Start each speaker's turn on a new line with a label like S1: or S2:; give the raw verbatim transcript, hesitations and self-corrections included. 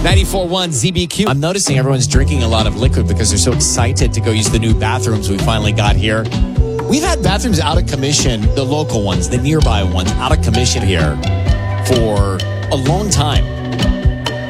S1: ninety-four point one Z B Q. I'm noticing everyone's drinking a lot of liquid because they're so excited to go use the new bathrooms we finally got here. We've had bathrooms out of commission, the local ones, the nearby ones, out of commission here for a long time.